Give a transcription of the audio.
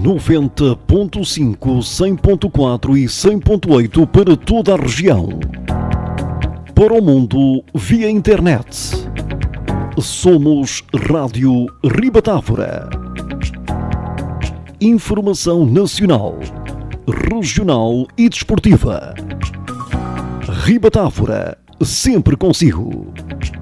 90.5, 100.4 e 100.8 para toda a região. Para o mundo via internet. Somos Rádio Ribatávora. Informação nacional, regional e desportiva. Ribatávora, sempre consigo.